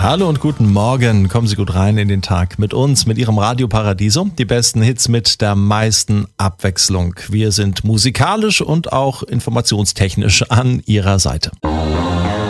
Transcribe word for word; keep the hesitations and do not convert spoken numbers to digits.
Hallo und guten Morgen. Kommen Sie gut rein in den Tag mit uns, mit Ihrem Radio Paradiso. Die besten Hits mit der meisten Abwechslung. Wir sind musikalisch und auch informationstechnisch an Ihrer Seite.